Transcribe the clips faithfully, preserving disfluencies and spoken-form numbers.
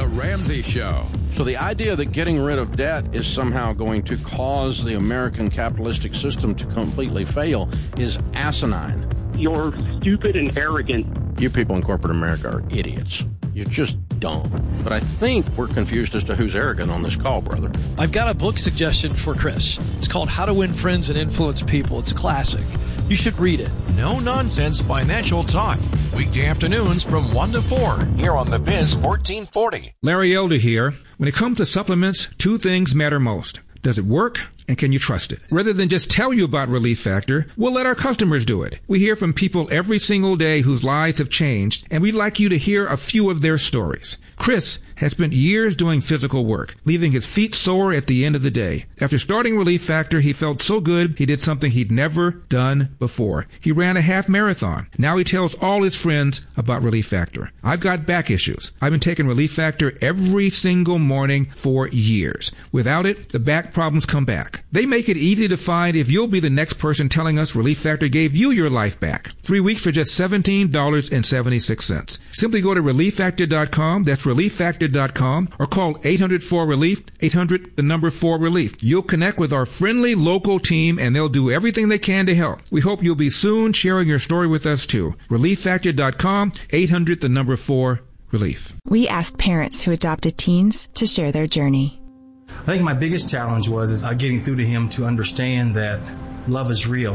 Ramsey Show. So the idea that getting rid of debt is somehow going to cause the American capitalistic system to completely fail is asinine. You're stupid and arrogant. You people in corporate America are idiots. You're just dumb. But I think we're confused as to who's arrogant on this call, brother. I've got a book suggestion for Chris. It's called How to Win Friends and Influence People. It's a classic. You should read it. No-nonsense financial talk. Weekday afternoons from one to four here on The Biz fourteen forty. Larry Elder here. When it comes to supplements, two things matter most. Does it work? And can you trust it? Rather than just tell you about Relief Factor, we'll let our customers do it. We hear from people every single day whose lives have changed, and we'd like you to hear a few of their stories. Chris has spent years doing physical work, leaving his feet sore at the end of the day. After starting Relief Factor, he felt so good he did something he'd never done before. He ran a half marathon. Now he tells all his friends about Relief Factor. I've got back issues. I've been taking Relief Factor every single morning for years. Without it, the back problems come back. They make it easy to find if you'll be the next person telling us Relief Factor gave you your life back. Three weeks for just seventeen dollars and seventy-six cents. Simply go to relief factor dot com, that's relief factor dot com, or call eight hundred four relief, eight hundred, the number four relief. You'll connect with our friendly local team and they'll do everything they can to help. We hope you'll be soon sharing your story with us too. relief factor dot com, eight hundred, the number four relief. We asked parents who adopted teens to share their journey. I think my biggest challenge was is, uh, getting through to him to understand that love is real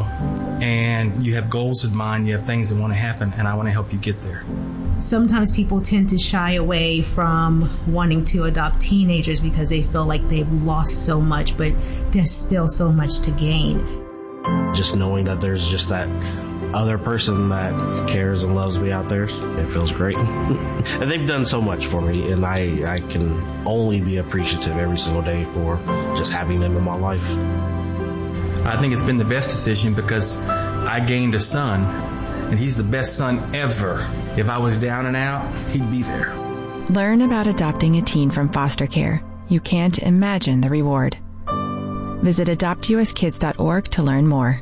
and you have goals in mind, you have things that want to happen, and I want to help you get there. Sometimes people tend to shy away from wanting to adopt teenagers because they feel like they've lost so much, but there's still so much to gain. Just knowing that there's just that other person that cares and loves me out there, it feels great. And they've done so much for me, and I, I can only be appreciative every single day for just having them in my life. I think it's been the best decision because I gained a son, and he's the best son ever. If I was down and out, he'd be there. Learn about adopting a teen from foster care. You can't imagine the reward. Visit adopt u s kids dot org to learn more.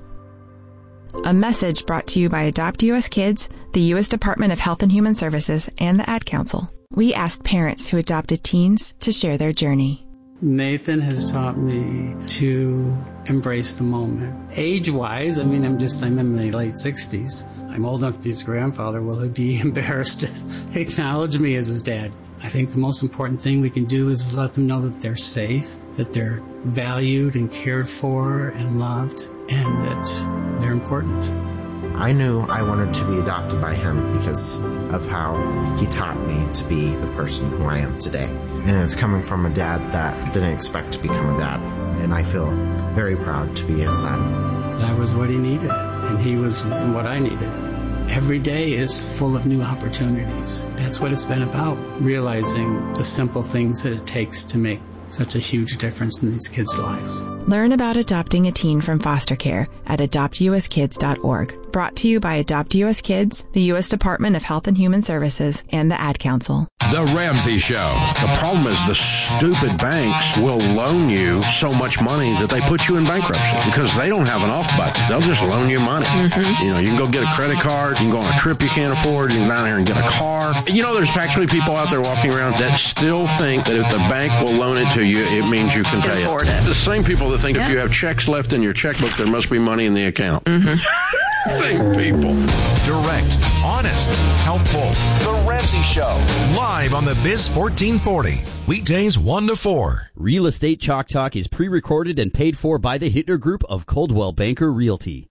A message brought to you by Adopt U S Kids, the U S Department of Health and Human Services, and the Ad Council. We asked parents who adopted teens to share their journey. Nathan has taught me to embrace the moment. Age-wise, I mean, I'm just, I'm in my late sixties. I'm old enough to be his grandfather. Will he be embarrassed to acknowledge me as his dad? I think the most important thing we can do is let them know that they're safe, that they're valued and cared for and loved, and that they're important. I knew I wanted to be adopted by him because of how he taught me to be the person who I am today. And it's coming from a dad that didn't expect to become a dad. And I feel very proud to be his son. That was what he needed, and he was what I needed. Every day is full of new opportunities. That's what it's been about, realizing the simple things that it takes to make such a huge difference in these kids' lives. Learn about adopting a teen from foster care at adopt u s kids dot org. Brought to you by Adopt U S Kids, the U S Department of Health and Human Services, and the Ad Council. The Ramsey Show. The problem is the stupid banks will loan you so much money that they put you in bankruptcy because they don't have an off button. They'll just loan you money. Mm-hmm. You know, you can go get a credit card, you can go on a trip you can't afford, you can go down there and get a car. You know, there's actually people out there walking around that still think that if the bank will loan it to you, it means you can pay it. it. The same people that think yeah. if you have checks left in your checkbook, there must be money in the account. Mm-hmm. Same people. Direct, honest, helpful. The Ramsey Show. Live on the Biz fourteen forty. Weekdays one to four. Real Estate Chalk Talk is pre-recorded and paid for by the Hittner Group of Coldwell Banker Realty.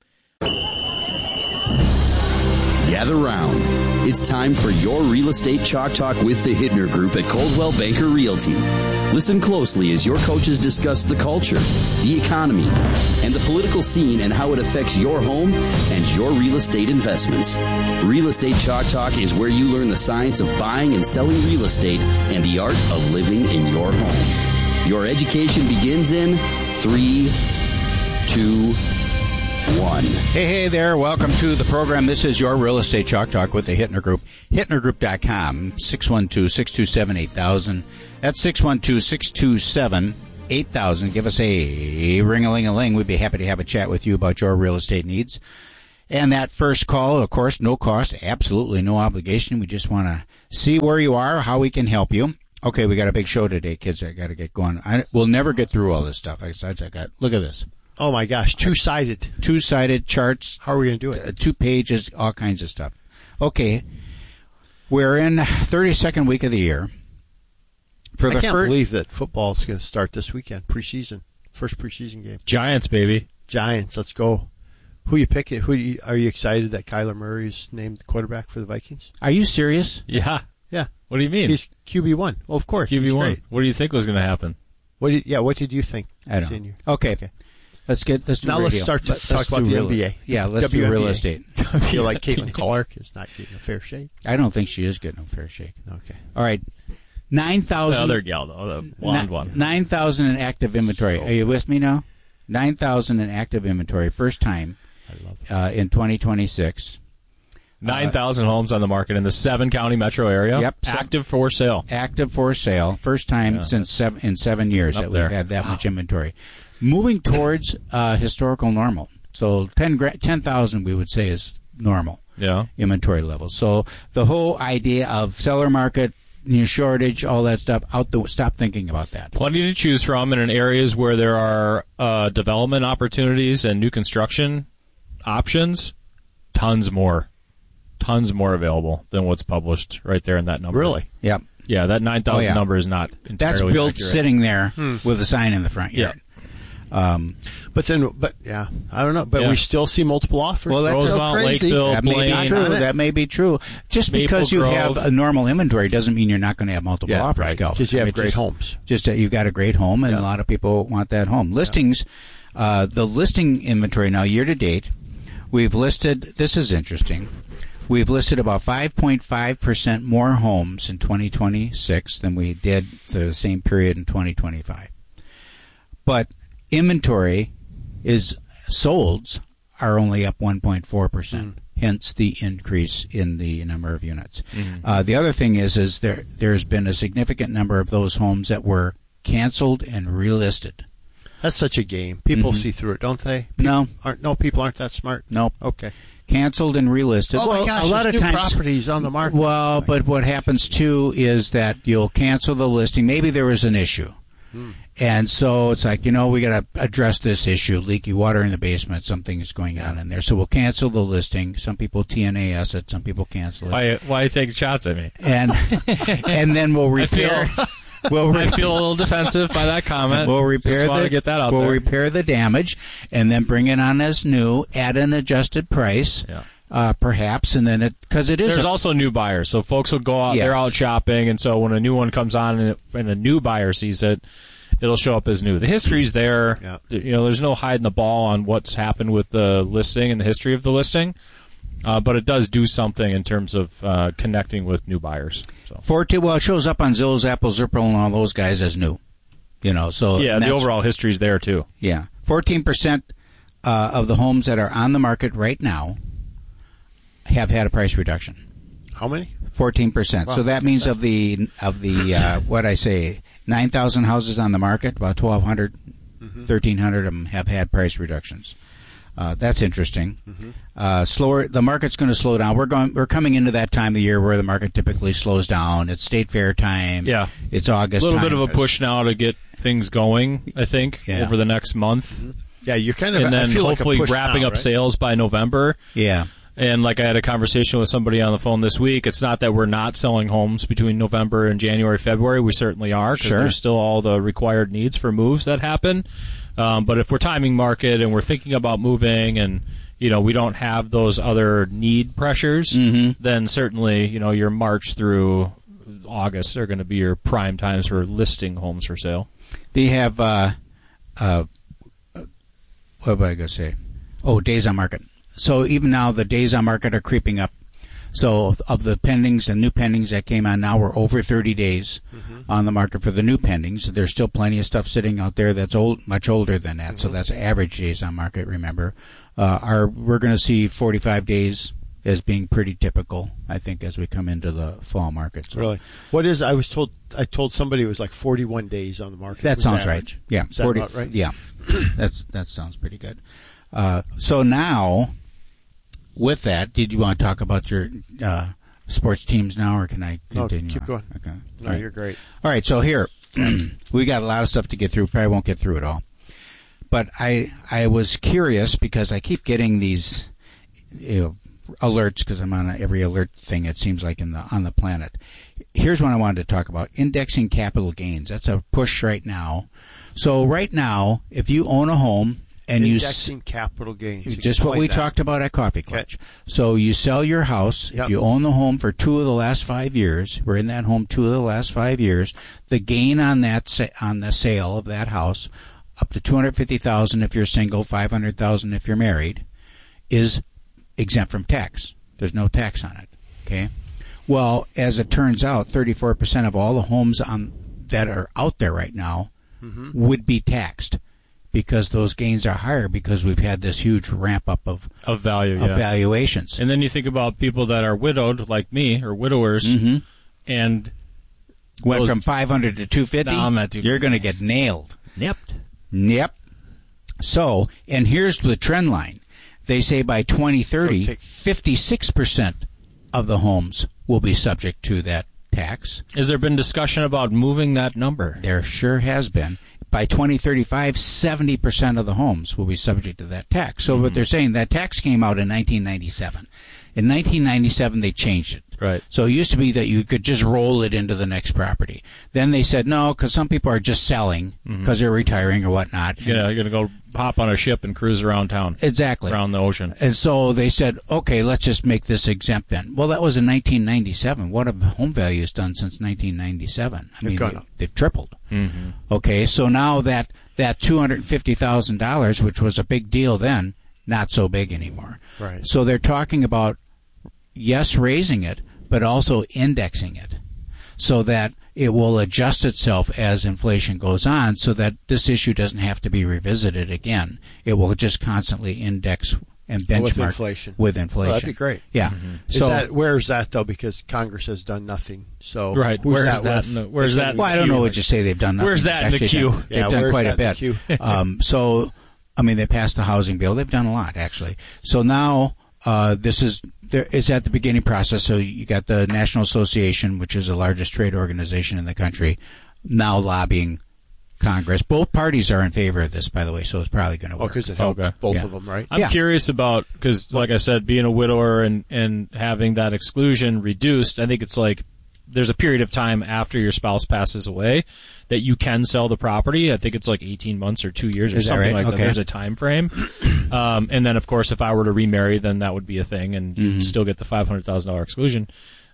Gather round. It's time for your Real Estate Chalk Talk with the Hittner Group at Coldwell Banker Realty. Listen closely as your coaches discuss the culture, the economy, and the political scene and how it affects your home and your real estate investments. Real Estate Chalk Talk is where you learn the science of buying and selling real estate and the art of living in your home. Your education begins in three, two, one. Hey, hey there. Welcome to the program. This is your Real Estate Chalk Talk with the Hittner Group. Hittner Group dot com, six one two, six two seven, eight thousand. That's six one two, six two seven, eight thousand. Give us a ring-a-ling-a-ling. We'd be happy to have a chat with you about your real estate needs. And that first call, of course, no cost, absolutely no obligation. We just want to see where you are, how we can help you. Okay, we got a big show today, kids. I got to get going. I, we'll never get through all this stuff. Besides, I got look at this. Oh my gosh, two-sided. Two-sided charts. How are we going to do it? Uh, two pages, all kinds of stuff. Okay, we're in thirty-second week of the year. For I the can't fir- believe that football's going to start this weekend, preseason, first preseason game. Giants, baby. Giants, let's go. Who you picking? Who you, are you excited that Kyler Murray is named the quarterback for the Vikings? Are you serious? Yeah. Yeah. What do you mean? He's Q B one. Well, of course. Q B one. He's great. What do you think was going to happen? What did, yeah, what did you think? I don't Senior? know. Okay. okay. Let's get let's do now. radio. Let's start to let's, talk let's about the real, N B A. Yeah, let's W N B A. do real estate. I feel like Caitlin Clark is not getting a fair shake. I don't think she is getting a fair shake. Okay. All right. Nine thousand. The other gal, though, the blonde N- one. Nine thousand in active inventory. Are you with me now? Nine thousand in active inventory. First time. I love it. Uh, in twenty twenty-six. Nine thousand uh, homes on the market in the seven county metro area. Yep. Active for sale. Active for sale. First time Yeah, since seven in seven years that there. we've had that much inventory. Moving towards uh, historical normal. So ten gra- ten thousand we would say is normal. Yeah. Inventory levels. So the whole idea of seller market, you know, shortage, all that stuff, out the stop thinking about that. Plenty to choose from, and in areas where there are uh, development opportunities and new construction options, tons more. Tons more available than what's published right there in that number. Really? Yep. Yeah, that nine thousand Oh, yeah. number is not entirely That's built accurate. sitting there Hmm. with a sign in the front yard. Um, But then, but yeah, I don't know. But Yeah. we still see multiple offers. well, that's so Rosemount, crazy. Lakeville, that may Blaine. be true. That may be true. Just Maple because you Grove. have a normal inventory doesn't mean you're not going to have multiple Yeah, offers. right. Gal. 'Cause you have It's great just, homes. Just that you've got a great home, and Yeah. a lot of people want that home. Listings, uh, the listing inventory now year to date, we've listed. This is interesting. We've listed about five point five percent more homes in twenty twenty-six than we did the same period in twenty twenty-five. But inventory is solds are only up one point four percent. Hence the increase in the number of units. Mm-hmm. Uh, the other thing is, is there there's been a significant number of those homes that were canceled and relisted. That's such a game. People Mhm. see through it, don't they? People No. aren't no people aren't that smart. Nope. Okay. Canceled and relisted. Oh well, my gosh, a lot there's of new times properties on the market. Well, but what happens too is that you'll cancel the listing. Maybe there was an issue. Hmm. And so it's like, you know, we got to address this issue, leaky water in the basement, something is going on in there. So we'll cancel the listing. Some people T N A S it, some people cancel it. Why, why are you taking shots at me? And and then we'll repair. I feel, we'll I feel a little defensive by that comment. We'll repair Just want the to get that out we'll there. repair the damage, and then bring it on as new at an adjusted price, Yeah. uh, perhaps, and then it because it is There's a- also new buyers, so folks will go out. Yes. They're out shopping, and so when a new one comes on and, it, and a new buyer sees it, it'll show up as new. The history's there. Yeah. You know, there's no hiding the ball on what's happened with the listing and the history of the listing, uh, but it does do something in terms of uh, connecting with new buyers. So. Forty, well, it shows up on Zillow, Apple, Zippo, and all those guys as new. You know, so Yeah, and the that's- overall history's there too. Yeah, fourteen percent uh, of the homes that are on the market right now have had a price reduction. How many? Fourteen percent. Wow. So that means of the of the uh, what I say, nine thousand houses on the market, about twelve hundred, Mm-hmm. thirteen hundred of them have had price reductions. Uh, that's interesting. Mm-hmm. Uh, slower. The market's going to slow down. We're going. We're coming into that time of year where the market typically slows down. It's state fair time. Yeah. It's August. A little time. bit of a push now to get things going, I think, Yeah. over the next month. Yeah, you're kind of and I then feel hopefully like a push wrapping now, up right? sales by November. Yeah. And like I had a conversation with somebody on the phone this week, it's not that we're not selling homes between November and January, February. We certainly are, because Sure. there's still all the required needs for moves that happen. Um, but if we're timing market and we're thinking about moving and, you know, we don't have those other need pressures, Mhm. then certainly, you know, your March through August are going to be your prime times for listing homes for sale. They have, uh, uh, what was I going to say? Oh, days on market. So even now, the days on market are creeping up. So of the pendings, the new pendings that came on now, we're over thirty days on the market for the new pendings. There's still plenty of stuff sitting out there that's old, much older than that. So that's average days on market. Remember, uh, our we're going to see forty-five days as being pretty typical, I think, as we come into the fall market. So Really? What is? I was told. I told somebody it was like forty-one days on the market. That was sounds average. right. Yeah, Is that about right? Yeah, that's that sounds pretty good. Uh, so now, with that, did you want to talk about your uh, sports teams now, or can I continue? No, keep going. Okay. No, All right. you're great. All right, so here, we got a lot of stuff to get through. Probably won't get through it all. But I I was curious because I keep getting these you know, alerts because I'm on every alert thing, it seems like, in the on the planet. Here's what I wanted to talk about. Indexing capital gains. That's a push right now. So right now, if you own a home and Indexing you... capital gains. Just what we that. talked about at Coffee Clutch. Okay. So you sell your house. Yep. If you own the home for two of the last five years, we're in that home two of the last five years, the gain on that sa- on the sale of that house, up to two hundred fifty thousand dollars if you're single, five hundred thousand dollars if you're married, is exempt from tax. There's no tax on it. Okay? Well, as it turns out, thirty-four percent of all the homes on that are out there right now mm-hmm. would be taxed because those gains are higher because we've had this huge ramp up of of value, of yeah. valuations. And then you think about people that are widowed, like me, or widowers, mm-hmm. and went those, from five hundred to two fifty. No, I'm not too You're going to get nailed. Nipped. Yep. So, and here's the trend line. They say by twenty thirty, okay. fifty-six percent of the homes will be subject to that tax. Has there been discussion about moving that number? There sure has been. By twenty thirty-five, seventy percent of the homes will be subject to that tax. So mm-hmm. what they're saying, that tax came out in nineteen ninety-seven. In nineteen ninety-seven, they changed it. Right. So it used to be that you could just roll it into the next property. Then they said no, because some people are just selling because mm-hmm. they're retiring or whatnot. Yeah, you're going to go hop on a ship and cruise around town. Exactly. Around the ocean. And so they said, okay, let's just make this exempt then. Well, that was in nineteen ninety-seven. What have home values done since nineteen ninety-seven? I they've mean, gone they, up. they've tripled. Mm-hmm. Okay, so now that, that two hundred fifty thousand dollars, which was a big deal then, not so big anymore. Right. So they're talking about, yes, raising it, but also indexing it so that it will adjust itself as inflation goes on so that this issue doesn't have to be revisited again. It will just constantly index and benchmark with inflation. With inflation. Oh, that'd be great. Yeah. Mm-hmm. So is that, where is that, though? Because Congress has done nothing. So right. Where's that? that? With? In the, where's that? Well, I don't know what you say. They've done nothing. Where's that in the Actually, queue? They've yeah, done quite a that bit. um, so, I mean, they passed the housing bill. They've done a lot, actually. So now uh, this is there, it's at the beginning process. So you got the National Association, which is the largest trade organization in the country, now lobbying Congress. Both parties are in favor of this, by the way, so it's probably going to work. Oh, because it helps okay. both yeah. of them, right? I'm yeah. curious about, because like I said, being a widower and, and having that exclusion reduced, I think it's like there's a period of time after your spouse passes away that you can sell the property. I think it's like eighteen months or two years or Is that something right? like Okay. that. There's a time frame. Um, and then, of course, if I were to remarry, then that would be a thing, and Mm-hmm. you'd still get the five hundred thousand dollars exclusion.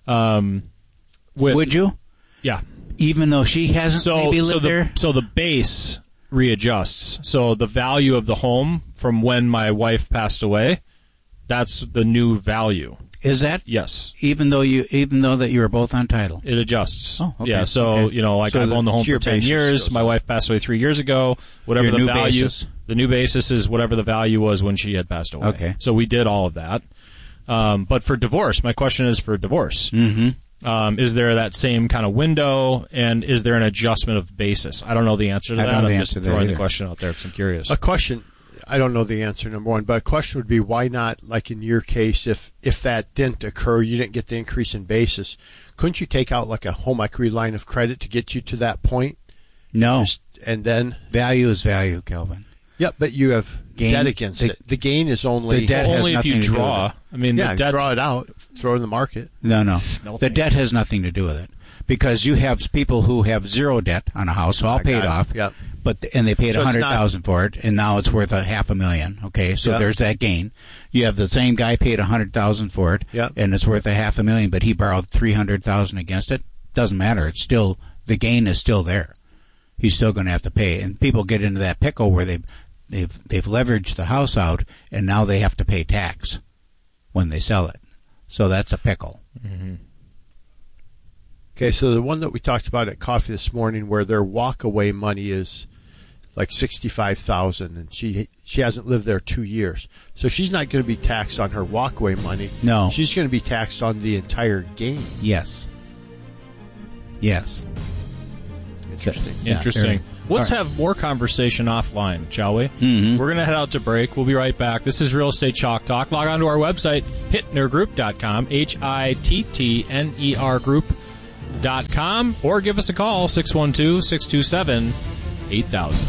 Um, with, Would you? Yeah. Even though she hasn't So, maybe lived so the, there? So the base readjusts. So the value of the home from when my wife passed away, that's the new value. Is that? Yes. Even though you, even though that you were both on title? It adjusts. Oh, okay. Yeah, so, Okay. you know, like So I've the- owned the home for your ten basis years. goes My up. wife passed away three years ago. Whatever Your the new value, basis? the new basis is whatever the value was when she had passed away. Okay. So we did all of that. Um, but for divorce, my question is for divorce. Mm-hmm. Um, is there that same kind of window, and is there an adjustment of basis? I don't know the answer to I that. don't know the I'm answer just to that throwing the either. question out there because I'm curious. A question, I don't know the answer, number one, but a question would be why not, like in your case, if if that didn't occur, you didn't get the increase in basis, couldn't you take out like a home equity line of credit to get you to that point? No. Just, and then? Value is value, Kelvin. Yep, but you have Gain- debt against the- it. The gain is only... the debt has Only if nothing you to do with draw. it. I mean, yeah, the debt's, draw it out, throw it in the market. No, no. No the thank debt has nothing to do with it because you have people who have zero debt on a house, all I paid got it. off. Yep. But and they paid So a it's hundred not- thousand for it, and now it's worth a half a million. Okay, so Yep. there's that gain. You have the same guy paid a hundred thousand for it, Yep. and it's worth a half a million, but he borrowed three hundred thousand against it. Doesn't matter. It's still the gain is still there. He's still going to have to pay, and people get into that pickle where they they've they've leveraged the house out, and now they have to pay tax when they sell it. So that's a pickle. Mm-hmm. Okay, so the one that we talked about at coffee this morning, where their walkaway money is like sixty-five thousand, and she she hasn't lived there two years, so she's not going to be taxed on her walkaway money. No, she's going to be taxed on the entire gain. Yes. Yes. Interesting. Yeah, Interesting. very. Let's All right. have more conversation offline, shall we? Mm-hmm. We're going to head out to break. We'll be right back. This is Real Estate Chalk Talk. Log on to our website, hittner group dot com, H I T T N E R group dot com, or give us a call, six one two, six two seven, eight thousand.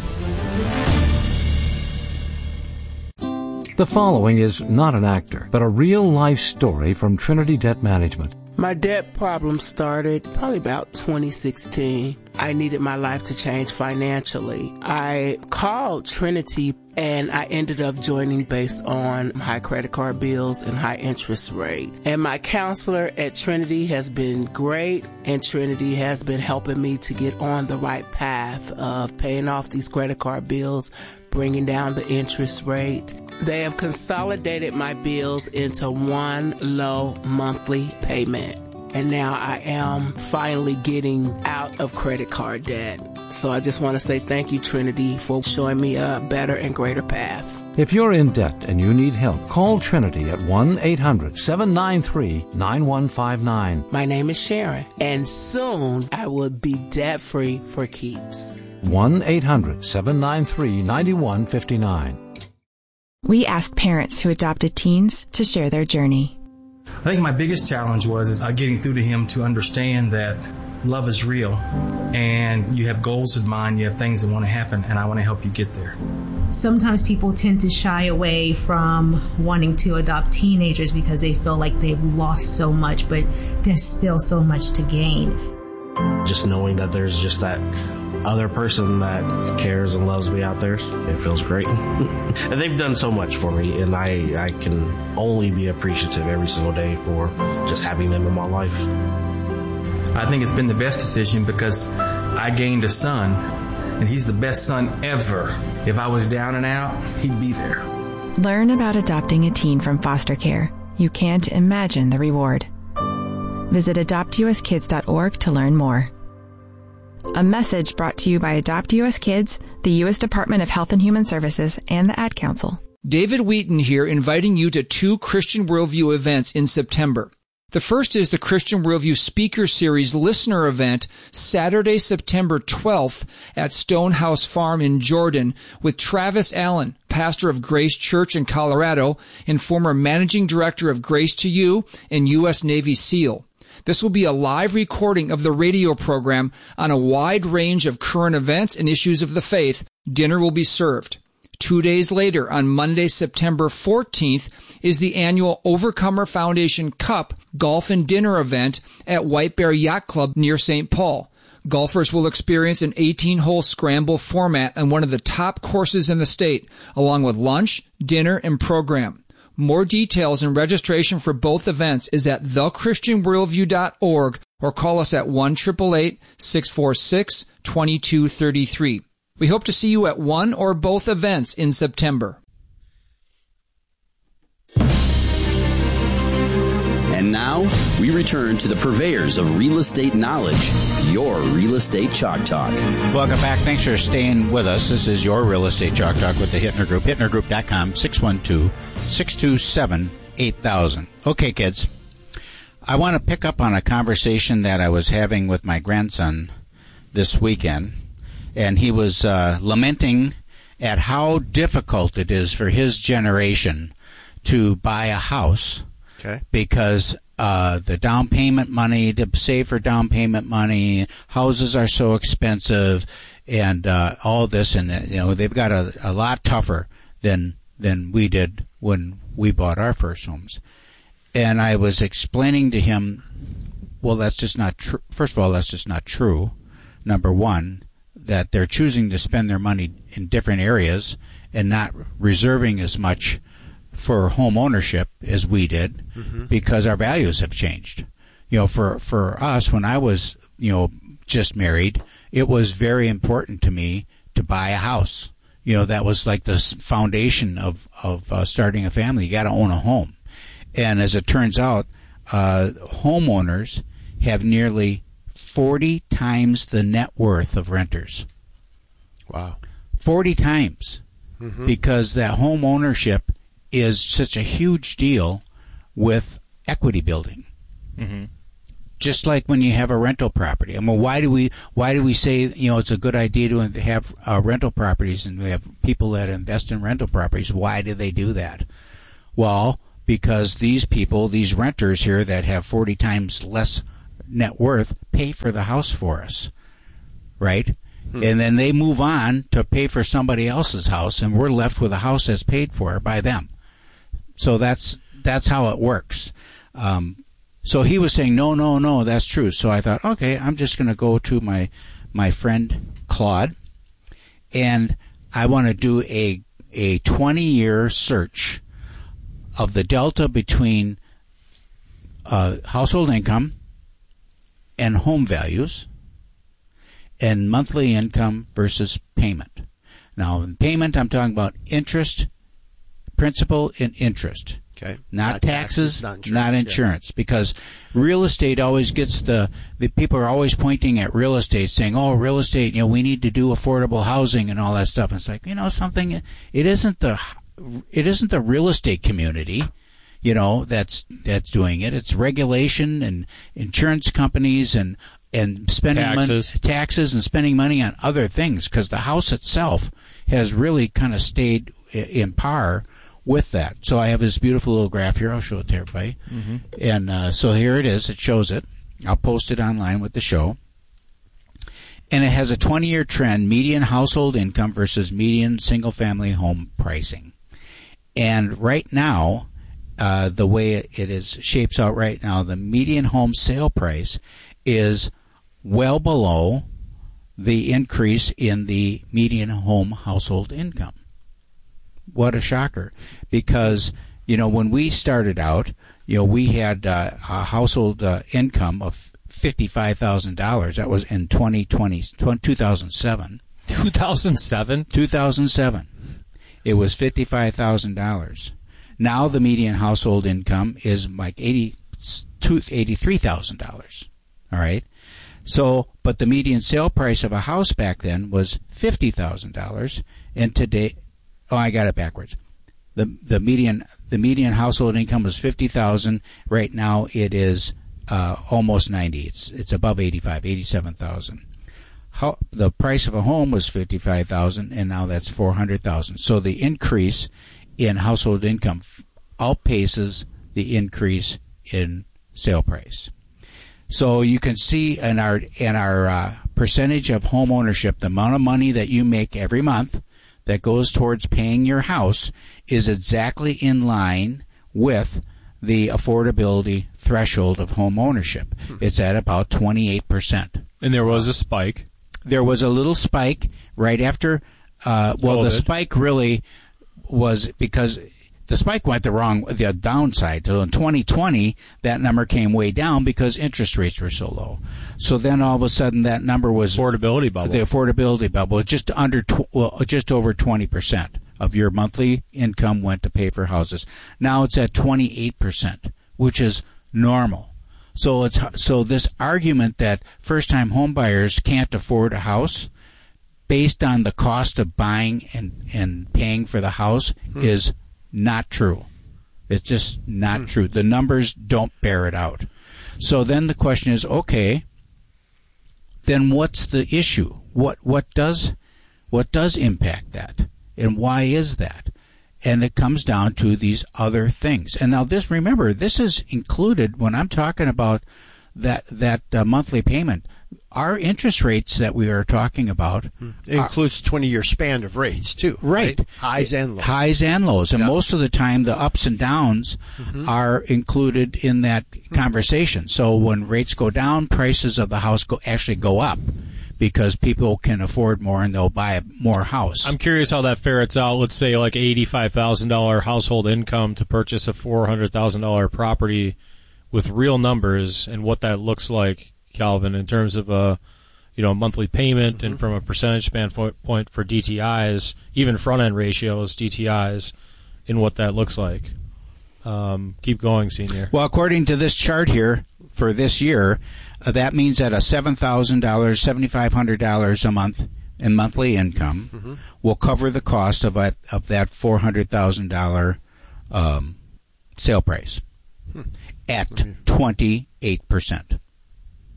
The following is not an actor, but a real-life story from Trinity Debt Management. My debt problem started probably about twenty sixteen. I needed my life to change financially. I called Trinity and I ended up joining based on high credit card bills and high interest rate. And my counselor at Trinity has been great, and Trinity has been helping me to get on the right path of paying off these credit card bills, bringing down the interest rate. They have consolidated my bills into one low monthly payment. And now I am finally getting out of credit card debt. So I just want to say thank you, Trinity, for showing me a better and greater path. If you're in debt and you need help, call Trinity at one eight hundred, seven nine three, nine one five nine. My name is Sharon, and soon I will be debt-free for keeps. one eight hundred, seven nine three, nine one five nine. We asked parents who adopted teens to share their journey. I think my biggest challenge was is, uh, getting through to him to understand that love is real, and you have goals in mind, you have things that want to happen, and I want to help you get there. Sometimes people tend to shy away from wanting to adopt teenagers because they feel like they've lost so much, but there's still so much to gain. Just knowing that there's just that other person that cares and loves me out there, it feels great. And they've done so much for me, and I, I can only be appreciative every single day for just having them in my life. I think it's been the best decision because I gained a son, and he's the best son ever. If I was down and out, he'd be there. Learn about adopting a teen from foster care. You can't imagine the reward. Visit adopt U S kids dot org to learn more. A message brought to you by Adopt U S Kids, the U S Department of Health and Human Services, and the Ad Council. David Wheaton here, inviting you to two Christian Worldview events in September. The first is the Christian Worldview Speaker Series Listener Event, Saturday, September twelfth at Stonehouse Farm in Jordan, with Travis Allen, pastor of Grace Church in Colorado and former managing director of Grace to You and U S Navy SEAL. This will be a live recording of the radio program on a wide range of current events and issues of the faith. Dinner will be served. Two days later, on Monday, September fourteenth, is the annual Overcomer Foundation Cup Golf and Dinner event at White Bear Yacht Club near Saint Paul. Golfers will experience an eighteen-hole scramble format on one of the top courses in the state, along with lunch, dinner, and program. More details and registration for both events is at the christian worldview dot org or call us at one eight eight eight, six four six, two two three three. We hope to see you at one or both events in September. And now, we return to the purveyors of real estate knowledge, your Real Estate Chalk Talk. Welcome back. Thanks for staying with us. This is your Real Estate Chalk Talk with the Hittner Group. hittner group dot com, six one two, six two seven, eight thousand. Okay, kids. I want to pick up on a conversation that I was having with my grandson this weekend, and he was uh, lamenting at how difficult it is for his generation to buy a house. Okay. Because uh, the down payment money, to save for down payment money, houses are so expensive, and uh, all this, and you know they've got a, a lot tougher than than we did when we bought our first homes. And I was explaining to him, well, that's just not true. First of all, that's just not true. Number one, that they're choosing to spend their money in different areas and not reserving as much for home ownership as we did, mm-hmm. because our values have changed. You know, for, for us, when I was, you know, just married, it was very important to me to buy a house. You know, that was like the foundation of, of uh, starting a family. You got to own a home. And as it turns out, uh, homeowners have nearly forty times the net worth of renters. Wow. forty times. Mm-hmm. Because that home ownership is such a huge deal with equity building. Mm-hmm. just like when you have a rental property. I mean, why do we why do we say, you know, it's a good idea to have uh, rental properties, and we have people that invest in rental properties? Why do they do that? Well, because these people, these renters here that have forty times less net worth, pay for the house for us, right? Hmm. And then they move on to pay for somebody else's house, and we're left with a house that's paid for by them. So that's that's how it works. Um, so he was saying, no, no, no, that's true. So I thought, okay, I'm just going to go to my my friend Claude, and I want to do a a twenty-year search of the delta between uh, household income and home values and monthly income versus payment. Now, in payment, I'm talking about interest, principal, and interest. Okay. Not, not taxes, taxes, not insurance. Not insurance. Yeah. Because real estate always gets the, the people are always pointing at real estate saying, oh, real estate, you know, we need to do affordable housing and all that stuff. And it's like, you know, something, it isn't the, it isn't the real estate community, you know, that's, that's doing it. It's regulation and insurance companies and, and spending taxes. money, taxes and spending money on other things, because the house itself has really kind of stayed in par with that. So I have this beautiful little graph here. I'll show it to everybody. Mm-hmm. And uh, so here it is. It shows it. I'll post it online with the show. And it has a twenty-year trend, median household income versus median single-family home pricing. And right now, uh, the way it is shapes out right now, the median home sale price is well below the increase in the median home household income. What a shocker. Because, you know, when we started out, you know, we had uh, a household uh, income of fifty-five thousand dollars. That was in twenty twenty, two thousand seven. two thousand seven? two thousand seven. It was fifty-five thousand dollars. Now the median household income is like eighty-three thousand dollars. All right? So, but the median sale price of a house back then was fifty thousand dollars, and today, oh, I got it backwards. The the median the median household income was fifty thousand. Right now it is uh, almost ninety. It's it's above eighty-five, eighty-seven thousand. How the price of a home was fifty-five thousand, and now that's four hundred thousand. So the increase in household income outpaces the increase in sale price. So you can see in our in our uh, percentage of home ownership, the amount of money that you make every month that goes towards paying your house is exactly in line with the affordability threshold of home ownership. Hmm. It's at about twenty-eight percent. And there was a spike. There was a little spike right after, uh, well, the spike really was because the spike went the wrong, the downside. So in twenty twenty, that number came way down because interest rates were so low. So then all of a sudden that number was affordability bubble. The affordability bubble was just under, tw- well, just over twenty percent of your monthly income went to pay for houses. Now it's at twenty-eight percent, which is normal. So it's so this argument that first-time home buyers can't afford a house based on the cost of buying and, and paying for the house hmm. is not true. It's just not hmm. true. The numbers don't bear it out. So then the question is, okay, then what's the issue? What what does what does impact that? And why is that? And it comes down to these other things. And now this, remember, this is included when I'm talking about that that uh, monthly payment. Our interest rates that we are talking about it includes twenty-year span of rates too, right? right? Highs and lows. Highs and lows, and yeah. most of the time the ups and downs mm-hmm. are included in that mm-hmm. conversation. So when rates go down, prices of the house go actually go up because people can afford more and they'll buy more house. I'm curious how that ferrets out. Let's say like eighty-five thousand dollars household income to purchase a four hundred thousand dollars property with real numbers, and what that looks like, Calvin, in terms of a you know monthly payment mm-hmm. and from a percentage standpoint for D T Is, even front end ratios, D T Is, and what that looks like. Um, keep going, Senior. Well, according to this chart here for this year, uh, that means that a seven thousand dollars, seven thousand five hundred dollars a month in monthly income mm-hmm. will cover the cost of a, of that four hundred thousand dollars um, sale price hmm. at twenty-eight percent.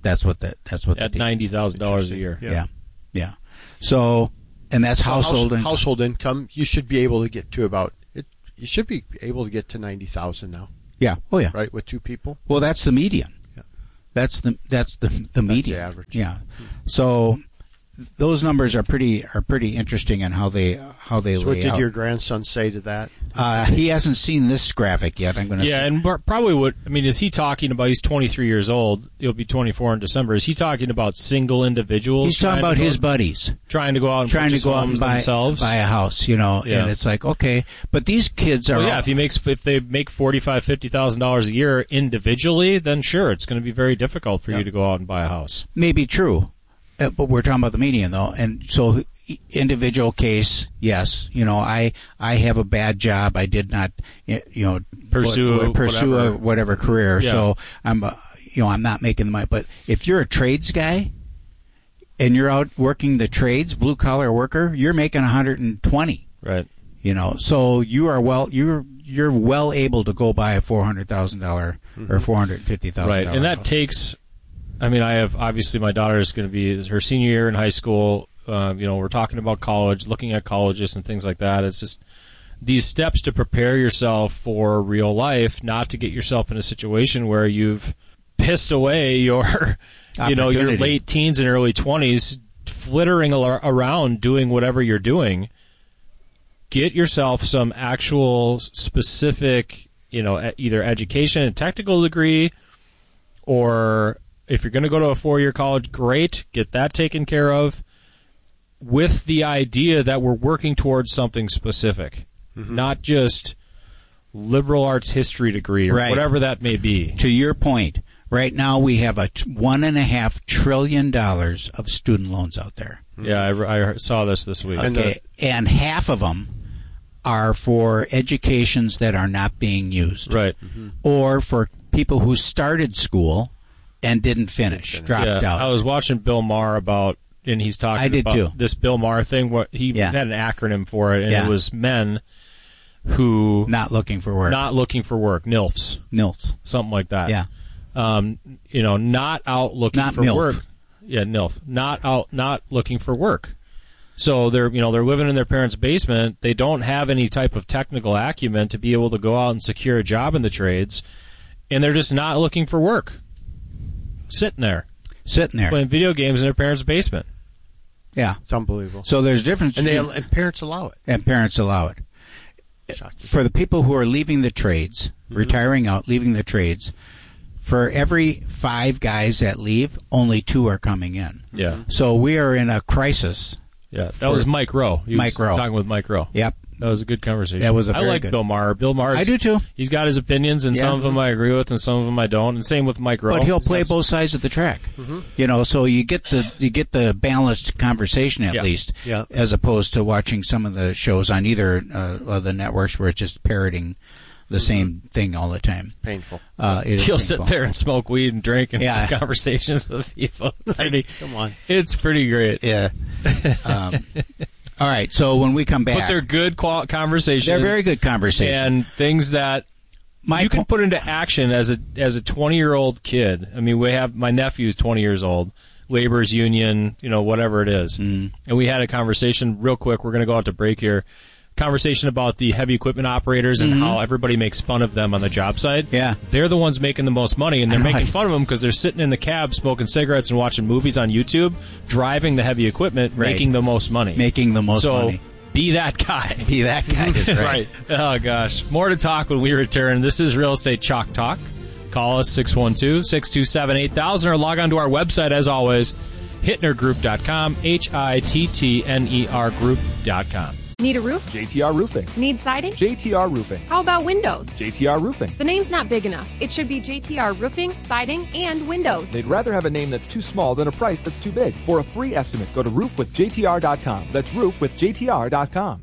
that's what that that's what at the ninety thousand dollars a year. Yeah. yeah, yeah. So, and that's so household house, income. household income. You should be able to get to about it. You should be able to get to ninety thousand now. Yeah. Oh yeah. Right, with two people. Well, that's the median. Yeah. That's the that's the the That's median. the average. Yeah. So those numbers are pretty are pretty interesting in how they how they So lay what did out. your grandson say to that? Uh, he hasn't seen this graphic yet. I'm going to. Yeah, and bar- probably what I mean is he talking about? He's twenty-three years old. He'll be twenty-four in December. Is he talking about single individuals? He's talking trying about to go- his buddies trying to go out and trying to purchase go out and homes buy, themselves. buy a house, you know, Yeah. and it's like, okay, but these kids are Well, yeah, all- if he makes if they make forty-five, fifty thousand dollars a year individually, then sure, it's going to be very difficult for you to go out and buy a house. maybe true, uh, but we're talking about the median though, and so e- individual case, yes, you know, I I have a bad job, I did not, y- you know, Pursue wha- pursue whatever. a whatever career, Yeah. so I'm, uh, you know, I'm not making the money. But if you're a trades guy, and you're out working the trades, blue collar worker, you're making one hundred twenty. Right. You know, so you are well, you're you're well able to go buy a four hundred thousand dollar or four hundred fifty thousand Right, dollar and that house. takes. I mean, I have obviously my daughter is going to be her senior year in high school. Uh, you know, we're talking about college, looking at colleges and things like that. It's just these steps to prepare yourself for real life, not to get yourself in a situation where you've pissed away your, you know, your Opportunity. late teens and early twenties, flittering al- around doing whatever you're doing. Get yourself some actual specific, you know, e- either education and technical degree, or if you're going to go to a four-year college, great, get that taken care of, with the idea that we're working towards something specific, Mm-hmm. not just liberal arts history degree or Right. whatever that may be. To your point, right now we have a t- one and a half trillion dollars of student loans out there. Yeah, I, I saw this this week. Okay, and half of them are for educations that are not being used, right? Or for people who started school and didn't finish, dropped Yeah, out. I was watching Bill Maher about, and he's talking I did about too. this Bill Maher thing. What he Yeah. had an acronym for it, and Yeah. it was men who not looking for work, not looking for work, N I L Fs, N I L Fs, something like that. Yeah. um, you know, not out looking Not for MILF. work. Yeah, N I L F, not out, not looking for work. So they're, you know, they're living in their parents' basement. They don't have any type of technical acumen to be able to go out and secure a job in the trades, and they're just not looking for work. Sitting there, sitting there, playing video games in their parents' basement. Yeah, it's unbelievable. So there's difference, And they between- and parents allow it. and parents allow it. For the people who are leaving the trades, Mm-hmm. retiring out, leaving the trades, for every five guys that leave, only two are coming in. Yeah. So we are in a crisis. Yeah, that for- was Mike Rowe. He was Mike Rowe. talking with Mike Rowe. Yep. That was a good conversation. That was a I very like good- Bill Maher. Bill Maher. I do too. He's got his opinions, and Yeah. some of them I agree with, and some of them I don't. And same with Mike Rowe. But he'll He's play got- both sides of the track. Mhm. You know, so you get the you get the balanced conversation at Yeah. least, Yeah. as opposed to watching some of the shows on either uh, of the networks where it's just parroting the same thing all the time. Painful. Uh, it is He'll painful. sit there and smoke weed and drink and Yeah. have conversations with people. It's pretty, Come on. It's pretty great. Yeah. Um, all right. So when we come back, But they're good qual- conversations. They're very good conversations. And things that My you can po- put into action as a as a twenty-year-old kid. I mean, we have my nephew's twenty years old, labor's union, you know, whatever it is. Mm. And we had a conversation real quick. We're going to go out to break here. Conversation about the heavy equipment operators and Mhm. how everybody makes fun of them on the job site. Yeah. They're the ones making the most money, and they're I know. making fun of them because they're sitting in the cab smoking cigarettes and watching movies on YouTube, driving the heavy equipment, Right. making the most money. making the most so, money. be that guy. Be that guy. Is right. Oh, gosh. More to talk when we return. This is Real Estate Chalk Talk. Call us six one two, six two seven, eight thousand or log on to our website, as always, hittner group dot com, H I T T N E R group dot com. Need a roof? J T R Roofing. Need siding? J T R Roofing. How about windows? J T R Roofing. The name's not big enough. It should be J T R Roofing, Siding, and Windows. They'd rather have a name that's too small than a price that's too big. For a free estimate, go to roof with J T R dot com. That's roof with J T R dot com.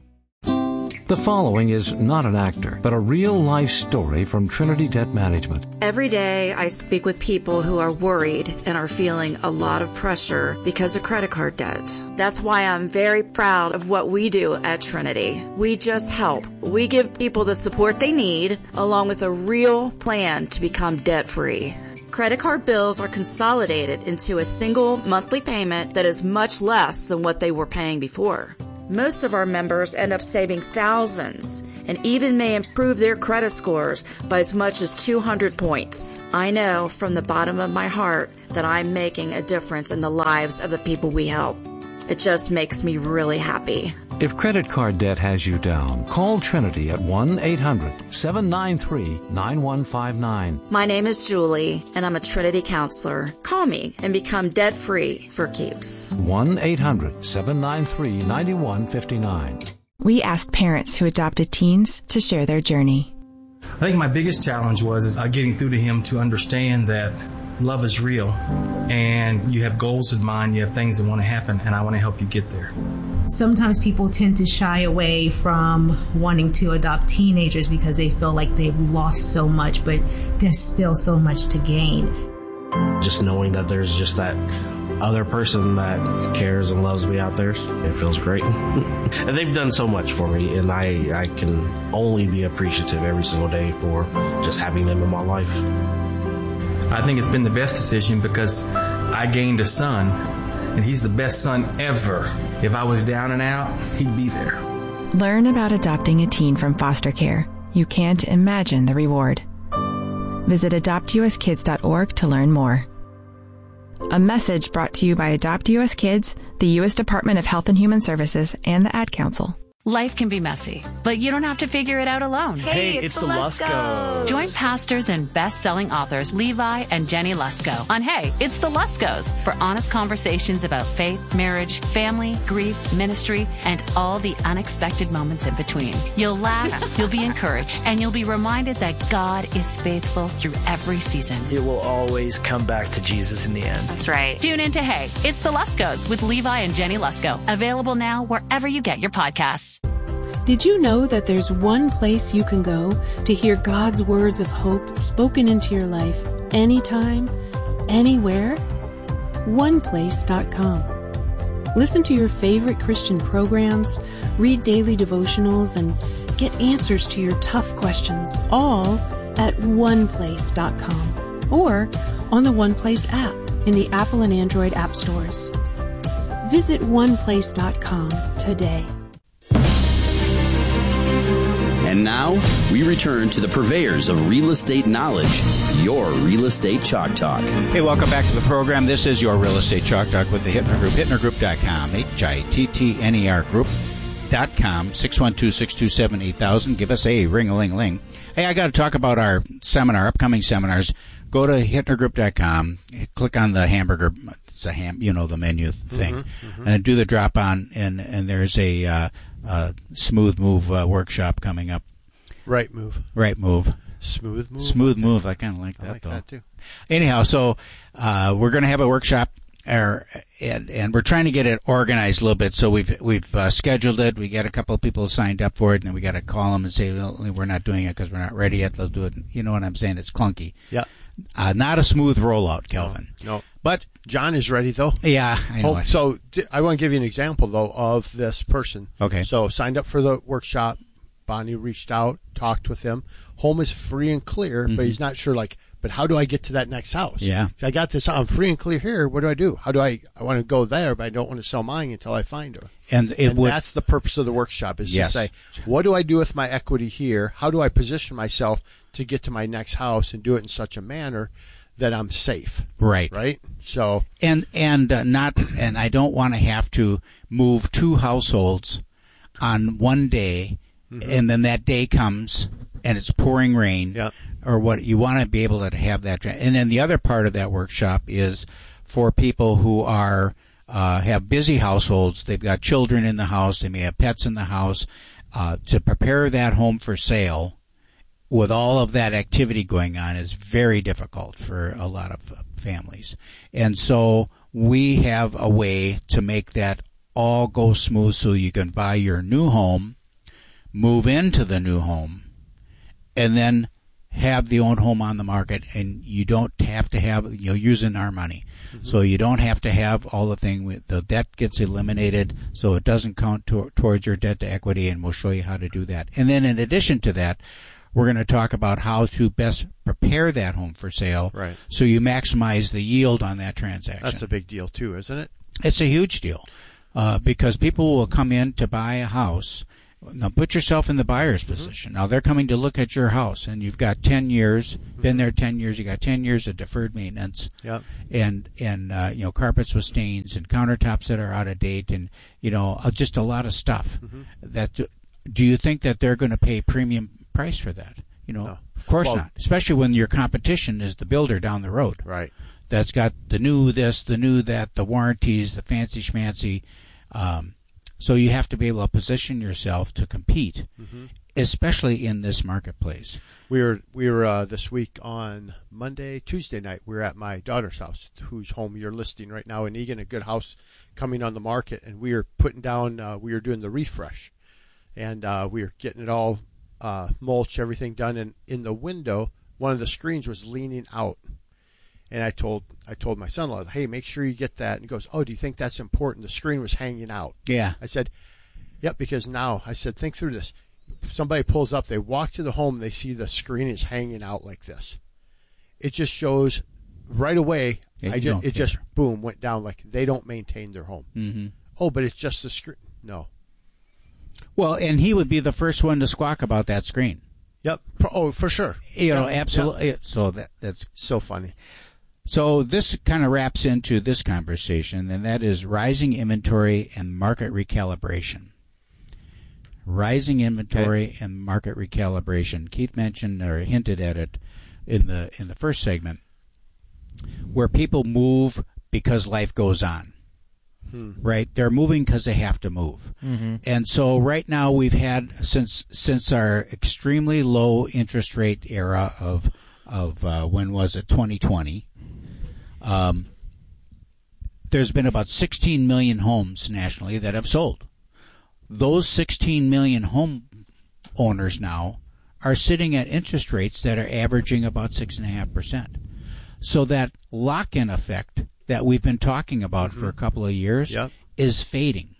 The following is not an actor, but a real-life story from Trinity Debt Management. Every day I speak with people who are worried and are feeling a lot of pressure because of credit card debt. That's why I'm very proud of what we do at Trinity. We just help. We give people the support they need along with a real plan to become debt-free. Credit card bills are consolidated into a single monthly payment that is much less than what they were paying before. Most of our members end up saving thousands and even may improve their credit scores by as much as two hundred points. I know from the bottom of my heart that I'm making a difference in the lives of the people we help. It just makes me really happy. If credit card debt has you down, call Trinity at one eight hundred seven nine three nine one five nine. My name is Julie, and I'm a Trinity counselor. Call me and become debt-free for keeps. one eight hundred seven nine three nine one five nine. We asked parents who adopted teens to share their journey. I think my biggest challenge was is uh, getting through to him to understand that love is real, and you have goals in mind, you have things that want to happen, and I want to help you get there. Sometimes people tend to shy away from wanting to adopt teenagers because they feel like they've lost so much, but there's still so much to gain. Just knowing that there's just that other person that cares and loves me out there, it feels great. And they've done so much for me, and I, I can only be appreciative every single day for just having them in my life. I think it's been the best decision because I gained a son, and he's the best son ever. If I was down and out, he'd be there. Learn about adopting a teen from foster care. You can't imagine the reward. Visit adopt u s kids dot org to learn more. A message brought to you by Adopt U S Kids, the U S Department of Health and Human Services, and the Ad Council. Life can be messy, but you don't have to figure it out alone. Hey, hey it's, it's the Luskos. Join pastors and best-selling authors Levi and Jenny Lusko on Hey, It's the Luskos for honest conversations about faith, marriage, family, grief, ministry, and all the unexpected moments in between. You'll laugh, you'll be encouraged, and you'll be reminded that God is faithful through every season. It will always come back to Jesus in the end. That's right. Tune in to Hey, It's the Luskos with Levi and Jenny Lusko. Available now wherever you get your podcasts. Did you know that there's one place you can go to hear God's words of hope spoken into your life anytime, anywhere? one place dot com. Listen to your favorite Christian programs, read daily devotionals, and get answers to your tough questions, all at one place dot com or on the OnePlace app in the Apple and Android app stores. Visit one place dot com today. And now, we return to the purveyors of real estate knowledge, your Real Estate Chalk Talk. Hey, welcome back to the program. This is your Real Estate Chalk Talk with the Hittner Group, hittner group dot com, H I T T N E R group dot com, six one two, six two seven, eight thousand. Give us a ring-a-ling-ling. Hey, I got to talk about our seminar, upcoming seminars. Go to hittner group dot com, click on the hamburger, it's a ham, you know, the menu thing, mm-hmm, mm-hmm. and do the drop-on, and, and there's a... Uh, Uh, smooth move uh, workshop coming up. Right move. Right move. Smooth move. Smooth move. I kind of like that, I like though. that too. Anyhow, so uh, we're going to have a workshop, er, and, and we're trying to get it organized a little bit. So we've we've uh, scheduled it. We got a couple of people signed up for it, and then we got to call them and say, well, we're not doing it because we're not ready yet. They'll do it. You know what I'm saying? It's clunky. Yeah. Uh, not a smooth rollout, Kelvin. No. no. But John is ready, though. Yeah, I know. Home, so I want to give you an example, though, of this person. Okay. So signed up for the workshop. Bonnie reached out, talked with him. Home is free and clear, mm-hmm. but he's not sure, like, but how do I get to that next house? Yeah. I got this. I'm free and clear here. What do I do? How do I, I want to go there, but I don't want to sell mine until I find her. And, it and would, that's the purpose of the workshop is yes. to say, what do I do with my equity here? How do I position myself to get to my next house and do it in such a manner that I'm safe? Right. Right. So, and, and uh, not, and I don't want to have to move two households on one day, mm-hmm. and then that day comes and it's pouring rain, yep. or what. You want to be able to have that. And then the other part of that workshop is for people who are uh, have busy households. They've got children in the house. They may have pets in the house. Uh, to prepare that home for sale with all of that activity going on is very difficult for a lot of families. And so we have a way to make that all go smooth so you can buy your new home, move into the new home, and then have the own home on the market, and you don't have to have, you know, using our money. Mm-hmm. So you don't have to have all the thing. With, the debt gets eliminated, so it doesn't count to, towards your debt to equity, and we'll show you how to do that. And then in addition to that, we're going to talk about how to best prepare that home for sale, right, so you maximize the yield on that transaction. That's a big deal too, isn't it? It's a huge deal, uh, because people will come in to buy a house. Now, put yourself in the buyer's position. Mm-hmm. Now, they're coming to look at your house, and you've got ten years, mm-hmm. been there ten years, you got ten years of deferred maintenance, yep. and, and uh, you know, carpets with stains and countertops that are out of date, and, you know, uh, just a lot of stuff. Mm-hmm. That do you think that they're going to pay premium price for that? You know, no. Of course well, not, especially when your competition is the builder down the road. Right. That's got the new this, the new that, the warranties, the fancy schmancy. Um, so you have to be able to position yourself to compete, mm-hmm. especially in this marketplace. We were we were uh, this week on Monday, Tuesday night. We were at my daughter's house, whose home you're listing right now in Eagan, a good house coming on the market, and we were putting down. Uh, we were doing the refresh, and uh, we were getting it all uh, mulch, everything done. And in the window, one of the screens was leaning out. And I told I told my son-in-law, hey, make sure you get that. And he goes, oh, do you think that's important? The screen was hanging out. Yeah. I said, yep, because now, I said, think through this. Somebody pulls up, they walk to the home, they see the screen is hanging out like this. It just shows right away, yeah, I just, it just, boom, went down like they don't maintain their home. Mm-hmm. Oh, but it's just the screen. No. Well, and he would be the first one to squawk about that screen. Yep. Oh, for sure. You yeah, know, absolutely. Yeah. So that that's so funny. So this kind of wraps into this conversation, and that is rising inventory and market recalibration. Rising inventory okay. and market recalibration. Keith mentioned or hinted at it in the in the first segment, where people move because life goes on. Hmm. Right? They're moving because they have to move. Mm-hmm. And so right now we've had, since since our extremely low interest rate era of, of uh, when was it, twenty twenty, um, there's been about sixteen million homes nationally that have sold. Those sixteen million home owners now are sitting at interest rates that are averaging about six point five percent. So that lock-in effect that we've been talking about mm-hmm. for a couple of years yep. is fading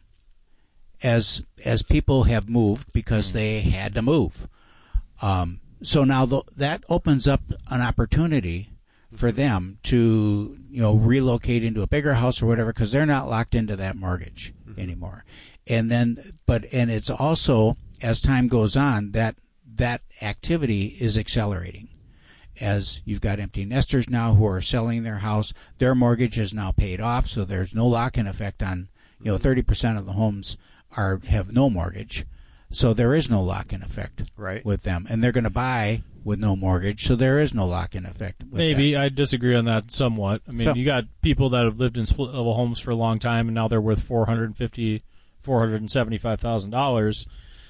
as as people have moved because mm-hmm. they had to move. Um, so now th- that opens up an opportunity for them to, you know, relocate into a bigger house or whatever, because they're not locked into that mortgage mm-hmm. anymore. And then, but and it's also, as time goes on, that that activity is accelerating. As you've got empty nesters now who are selling their house, their mortgage is now paid off, so there's no lock-in effect on, you know, thirty percent of the homes are have no mortgage, so there is no lock-in effect right. with them, and they're going to buy with no mortgage, so there is no lock-in effect with Maybe that. I disagree on that somewhat. I mean, so, you got people that have lived in split-level homes for a long time, and now they're worth four hundred fifty, four hundred seventy-five thousand dollars.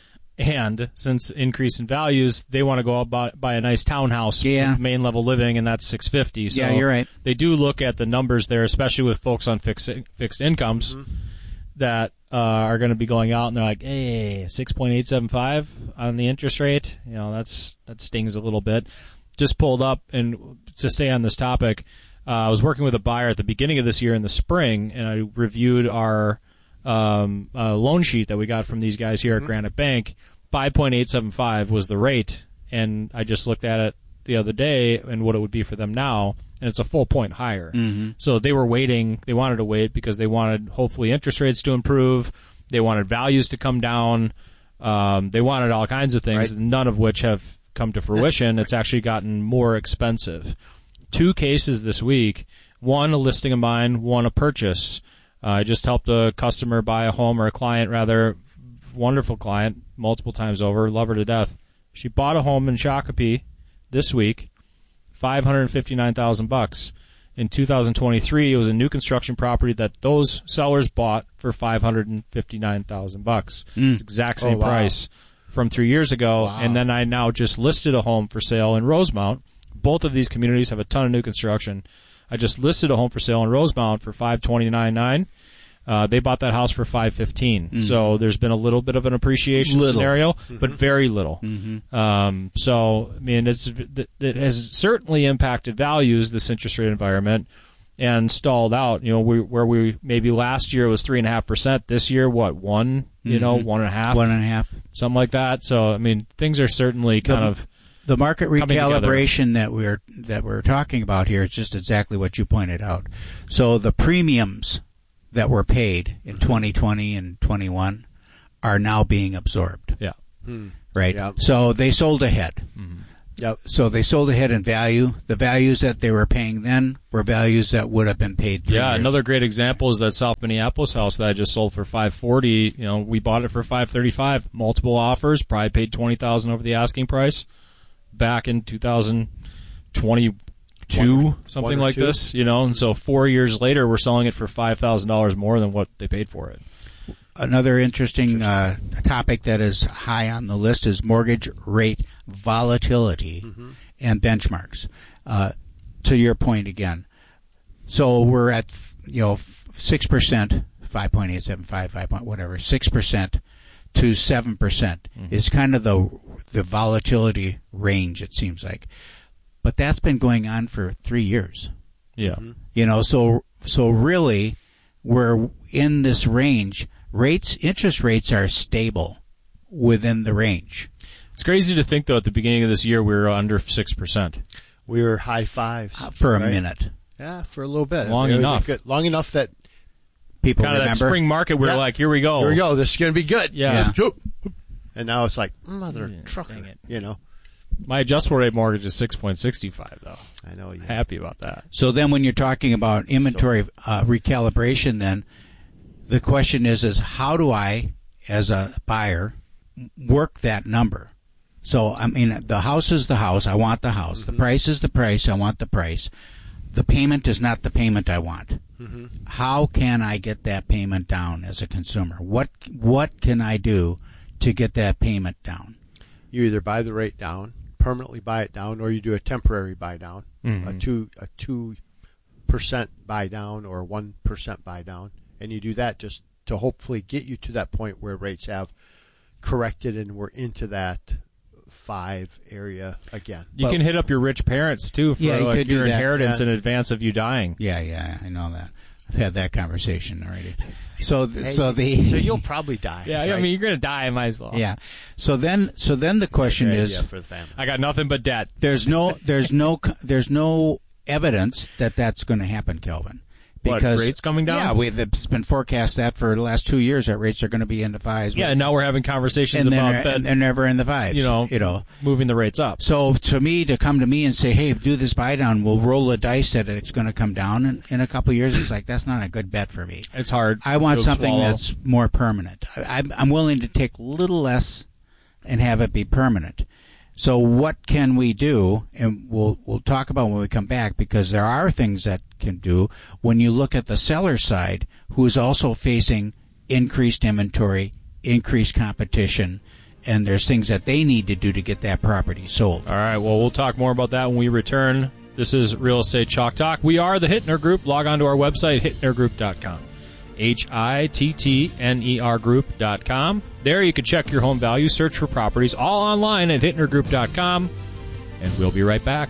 And since increase in values, they want to go out buy, buy a nice townhouse yeah. with main level living, and that's six fifty. So yeah, you're right. They do look at the numbers there, especially with folks on fixed fixed incomes mm-hmm. that uh, are going to be going out, and they're like, "Hey, six point eight seven five on the interest rate." You know, that's that stings a little bit. Just pulled up, and to stay on this topic, uh, I was working with a buyer at the beginning of this year in the spring, and I reviewed our um, uh, loan sheet that we got from these guys here mm-hmm. at Granite Bank. five point eight seven five was the rate, and I just looked at it the other day and what it would be for them now, and it's a full point higher. Mm-hmm. So they were waiting. They wanted to wait because they wanted, hopefully, interest rates to improve. They wanted values to come down. Um, they wanted all kinds of things, right. none of which have come to fruition. It's actually gotten more expensive. Two cases this week, one a listing of mine, one a purchase. Uh, I just helped a customer buy a home, or a client, rather, wonderful client, multiple times over, love her to death. She bought a home in Shakopee this week, five hundred fifty-nine thousand bucks. In two thousand twenty-three, it was a new construction property that those sellers bought for five hundred fifty-nine thousand bucks. Mm. Exact same oh, wow. price from three years ago. Wow. And then I now just listed a home for sale in Rosemount. Both of these communities have a ton of new construction. I just listed a home for sale in Rosemount for five twenty-nine nine. Uh, they bought that house for five fifteen. Mm-hmm. So there's been a little bit of an appreciation little. scenario, Mm-hmm. but very little. Mm-hmm. Um, so I mean, it's it has certainly impacted values, this interest rate environment, and stalled out. You know, we, where we maybe last year was three and a half percent. This year, what one? You mm-hmm. know, one and a half, one and a half, something like that. So I mean, things are certainly kind the, of The market coming recalibration that we're that we're talking about here is just exactly what you pointed out. So the premiums that were paid in twenty twenty and twenty-one are now being absorbed. Yeah. Hmm. Right. Yep. So they sold ahead. Mm-hmm. Yep. So they sold ahead in value. The values that they were paying then were values that would have been paid. Three Yeah, years. another great example is that South Minneapolis house that I just sold for five forty. You know, we bought it for five thirty-five. Multiple offers, probably paid twenty thousand over the asking price. Back in two thousand twenty-two, one, something one like two. this, you know. And so four years later, we're selling it for five thousand dollars more than what they paid for it. Another interesting uh, topic that is high on the list is mortgage rate volatility Mm-hmm. and benchmarks. Uh, to your point again, so we're at you know six percent, five point eight seven five, five point whatever, six percent to seven percent Mm-hmm. is kind of the the volatility range. It seems like, but that's been going on for three years. Yeah, You know, so so really, we're in this range. Rates, interest rates are stable within the range. it's crazy to think though. At the beginning of this year, we were under six percent. We were high fives Uh, for a right? minute. Yeah, for a little bit. Long It was a enough. good- long enough that People Kind of that remember. spring market. We were Yeah. like, here we go. here we go. This is going to be good. Yeah. And now it's like mother Yeah, trucker. dang it. You know. My adjustable rate mortgage is six point six five though. I know. Yeah. Happy about that. So then, when you're talking about inventory uh, recalibration, then the question is: is how do I, as a buyer, work that number? So I mean, the house is the house. I want the house. Mm-hmm. The price is the price. I want the price. The payment is not the payment I want. Mm-hmm. How can I get that payment down as a consumer? What what can I do to get that payment down? You either buy the rate down, permanently buy it down, or you do a temporary buy down, Mhm. a two a two percent buy down or one percent buy down, and you do that just to hopefully get you to that point where rates have corrected and we're into that five area again. You But- can hit up your rich parents too for Yeah, you like could do your that, inheritance yeah. in advance of you dying. Yeah, yeah, I know that. I've had that conversation already. So, th- Hey, so the so you'll probably die. Yeah, I right? mean you're gonna die. I might as well. yeah. So then, so then the question Good is: idea for the family. I got nothing but debt. there's no, there's no, there's no evidence that that's going to happen, Kelvin. What, Because rates coming down? Yeah, we've it's been forecast that for the last two years that rates are going to be in the fives. Yeah, and now we're having conversations and about they're, Fed, and they're never in the fives. you know, you know. moving the rates up. So to me, to come to me and say, "Hey, do this buy down," we'll roll the dice that it's going to come down in, in a couple of years. It's like that's not a good bet for me. It's hard. I want to something swallow. that's more permanent. I, I'm, I'm willing to take a little less and have it be permanent. So what can we do? And we'll we'll talk about when we come back, because there are things that can do when you look at the seller side, who is also facing increased inventory, increased competition, and there's things that they need to do to get that property sold. All right. Well, we'll talk more about that when we return. This is Real Estate Chalk Talk. We are the Hittner Group. Log on to our website, hittner group dot com. H I T T N E R group dot com. There you can check your home value, search for properties, all online at hittner group dot com. And we'll be right back.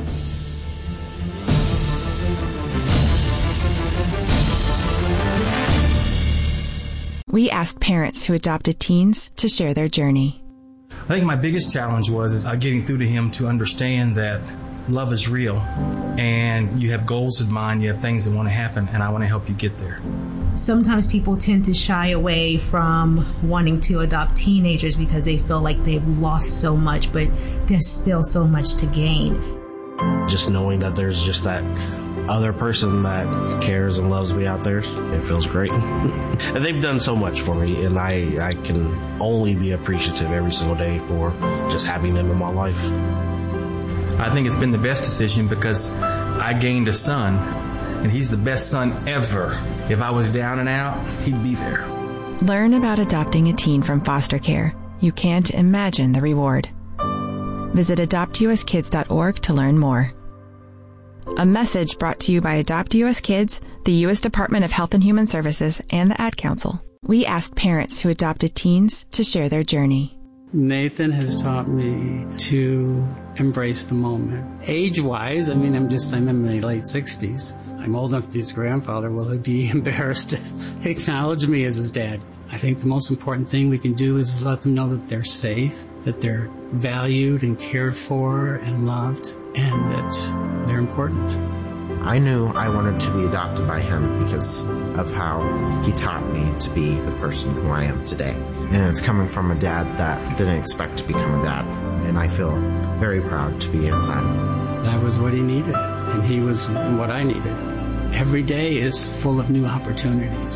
We asked parents who adopted teens to share their journey. I think my biggest challenge was is, uh, getting through to him to understand that love is real and you have goals in mind, you have things that want to happen, and I want to help you get there. Sometimes people tend to shy away from wanting to adopt teenagers because they feel like they've lost so much, but there's still so much to gain. Just knowing that there's just that other person that cares and loves me out there, it feels great. And they've done so much for me, and I, I can only be appreciative every single day for just having them in my life. I think it's been the best decision because I gained a son, and he's the best son ever. If I was down and out, he'd be there. Learn about adopting a teen from foster care. You can't imagine the reward. Visit adopt u s kids dot org to learn more. A message brought to you by Adopt U S Kids, the U S Department of Health and Human Services, and the Ad Council. We asked parents who adopted teens to share their journey. Nathan has taught me to embrace the moment. Age-wise, I mean, I'm just, I'm in my late sixties. I I'm old enough to be his grandfather. Will he be embarrassed to acknowledge me as his dad? I think the most important thing we can do is let them know that they're safe, that they're valued and cared for and loved, and that they're important. I knew I wanted to be adopted by him because of how he taught me to be the person who I am today. And it's coming from a dad that didn't expect to become a dad. And I feel very proud to be his son. I was what he needed, and he was what I needed. Every day is full of new opportunities.